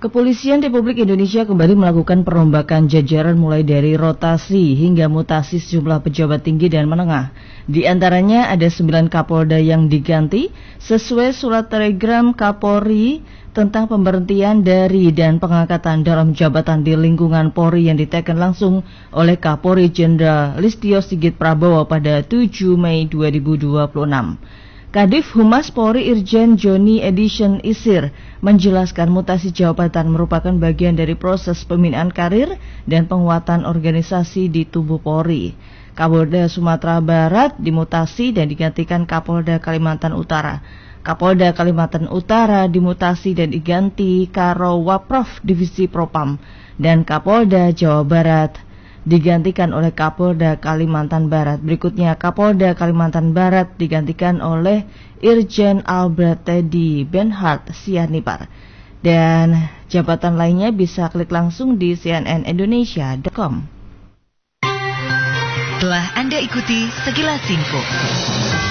Kepolisian Republik Indonesia kembali melakukan perombakan jajaran mulai dari rotasi hingga mutasi sejumlah pejabat tinggi dan menengah. Di antaranya ada 9 Kapolda yang diganti sesuai surat telegram Kapolri tentang pemberhentian dari dan pengangkatan dalam jabatan di lingkungan Polri yang diteken langsung oleh Kapolri Jenderal Listio Sigit Prabowo pada 7 Mei 2026. Kadif Humas Polri Irjen Joni Edition Isir menjelaskan mutasi jabatan merupakan bagian dari proses pembinaan karir dan penguatan organisasi di tubuh Polri. Kapolda Sumatera Barat dimutasi dan digantikan Kapolda Kalimantan Utara. Kapolda Kalimantan Utara dimutasi dan diganti Karo Waprof Divisi Propam, dan Kapolda Jawa Barat digantikan oleh Kapolda Kalimantan Barat. Berikutnya Kapolda Kalimantan Barat digantikan oleh Irjen Albert Teddy Benhart Sianipar. Dan jabatan lainnya bisa klik langsung di cnnindonesia.com. Telah Anda ikuti sekilas info.